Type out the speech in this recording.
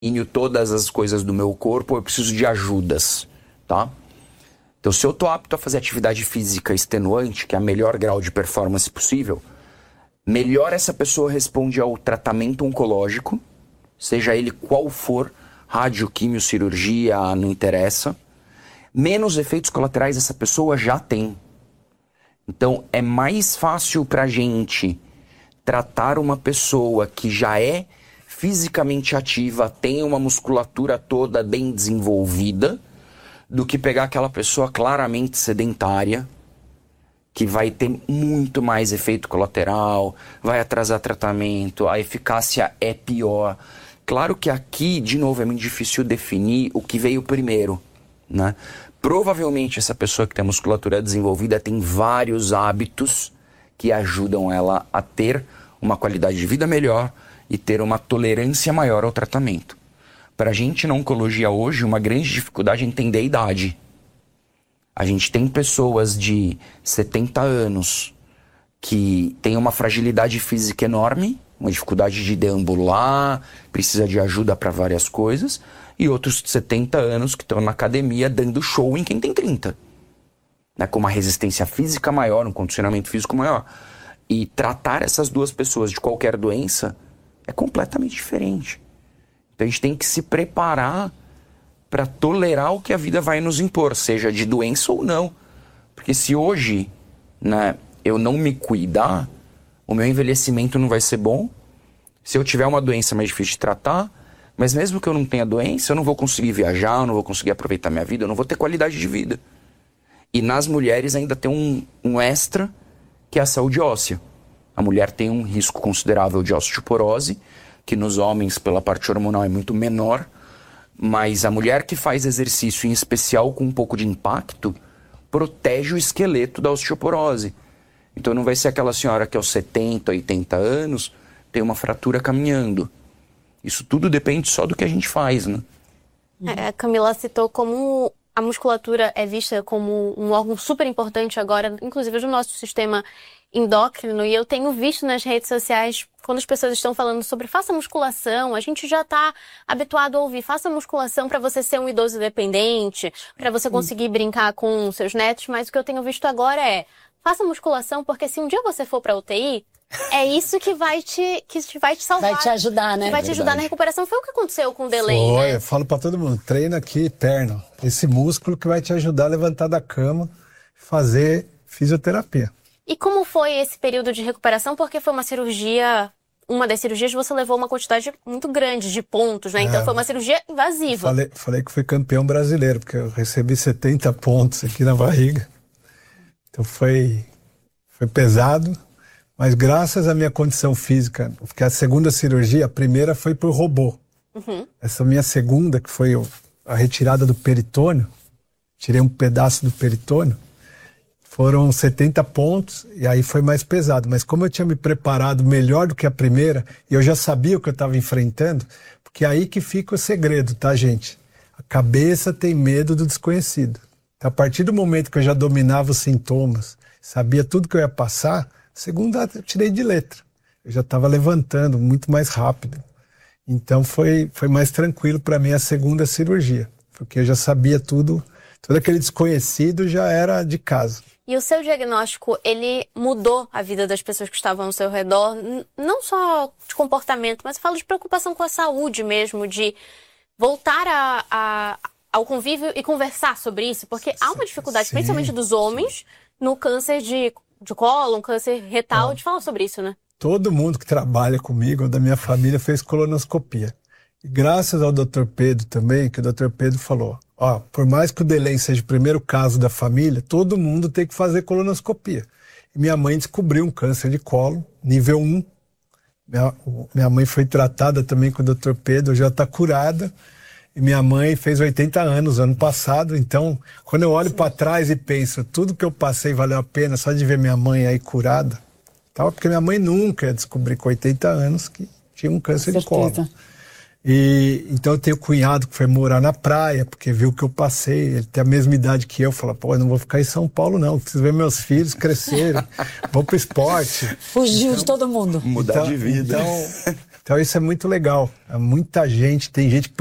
todas as coisas do meu corpo, eu preciso de ajudas, tá? Então, se eu tô apto a fazer atividade física extenuante, que é o melhor grau de performance possível, melhor essa pessoa responde ao tratamento oncológico, seja ele qual for, rádio, quimio, cirurgia, não interessa, menos efeitos colaterais essa pessoa já tem. Então, é mais fácil pra gente tratar uma pessoa que já é fisicamente ativa, tem uma musculatura toda bem desenvolvida, do que pegar aquela pessoa claramente sedentária, que vai ter muito mais efeito colateral, vai atrasar tratamento, a eficácia é pior. Claro que aqui, de novo, é muito difícil definir o que veio primeiro, né? Provavelmente essa pessoa que tem a musculatura desenvolvida tem vários hábitos que ajudam ela a ter uma qualidade de vida melhor e ter uma tolerância maior ao tratamento. Para a gente na oncologia hoje, uma grande dificuldade é entender a idade. A gente tem pessoas de 70 anos que têm uma fragilidade física enorme, uma dificuldade de deambular, precisa de ajuda para várias coisas, e outros de 70 anos que estão na academia dando show em quem tem 30. Né, com uma resistência física maior, um condicionamento físico maior. E tratar essas duas pessoas de qualquer doença é completamente diferente. Então a gente tem que se preparar para tolerar o que a vida vai nos impor, seja de doença ou não. Porque se hoje, né, eu não me cuidar, o meu envelhecimento não vai ser bom. Se eu tiver uma doença mais difícil de tratar, mas mesmo que eu não tenha doença, eu não vou conseguir viajar, eu não vou conseguir aproveitar minha vida, eu não vou ter qualidade de vida. E nas mulheres ainda tem um extra, que é a saúde óssea. A mulher tem um risco considerável de osteoporose, que nos homens, pela parte hormonal, é muito menor, mas a mulher que faz exercício, em especial com um pouco de impacto, protege o esqueleto da osteoporose. Então não vai ser aquela senhora que aos 70, 80 anos tem uma fratura caminhando. Isso tudo depende só do que a gente faz, né? A Camila citou como a musculatura é vista como um órgão super importante agora, inclusive do nosso sistema endócrino, e eu tenho visto nas redes sociais, quando as pessoas estão falando sobre faça musculação, a gente já está habituado a ouvir, faça musculação para você ser um idoso dependente, para você conseguir brincar com seus netos, mas o que eu tenho visto agora é, faça musculação porque se um dia você for para UTI, é isso que vai te salvar. Vai te ajudar, né? Que vai te ajudar na recuperação. Foi o que aconteceu com o Delay, né? Eu falo pra todo mundo, treina aqui perna. Esse músculo que vai te ajudar a levantar da cama, fazer fisioterapia. E como foi esse período de recuperação? Porque foi uma das cirurgias você levou uma quantidade muito grande de pontos, né? Então foi uma cirurgia invasiva. Falei que fui campeão brasileiro, porque eu recebi 70 pontos aqui na barriga. Então foi pesado. Mas graças à minha condição física, porque a segunda cirurgia, a primeira foi por robô. Uhum. Essa minha segunda, que foi a retirada do peritônio, tirei um pedaço do peritônio, foram 70 pontos, e aí foi mais pesado. Mas como eu tinha me preparado melhor do que a primeira, e eu já sabia o que eu estava enfrentando, porque é aí que fica o segredo, tá, gente? A cabeça tem medo do desconhecido. Então, a partir do momento que eu já dominava os sintomas, sabia tudo que eu ia passar, segunda eu tirei de letra. Eu já estava levantando muito mais rápido. Então foi mais tranquilo para mim a segunda cirurgia. Porque eu já sabia tudo, todo aquele desconhecido já era de casa. E o seu diagnóstico, ele mudou a vida das pessoas que estavam ao seu redor? Não só de comportamento, mas eu falo de preocupação com a saúde mesmo, de voltar ao convívio e conversar sobre isso. Porque há uma dificuldade, principalmente dos homens, no câncer de cólon, câncer retal, de falar sobre isso, né? Todo mundo que trabalha comigo, ou da minha família, fez colonoscopia. E graças ao Dr. Pedro também, que o Dr. Pedro falou, por mais que o Delay seja o primeiro caso da família, todo mundo tem que fazer colonoscopia. E minha mãe descobriu um câncer de cólon, nível 1. Minha mãe foi tratada também com o Dr. Pedro, já está curada. E minha mãe fez 80 anos ano passado, então quando eu olho para trás e penso, tudo que eu passei valeu a pena só de ver minha mãe aí curada, tal, porque minha mãe nunca ia descobrir com 80 anos que tinha um câncer de cólon. E então eu tenho um cunhado que foi morar na praia, porque viu o que eu passei, ele tem a mesma idade que eu, fala, eu não vou ficar em São Paulo não, preciso ver meus filhos crescerem, vou pro esporte. Fugiu de todo mundo. Mudar de vida. Então, Então isso é muito legal. Muita gente, tem gente que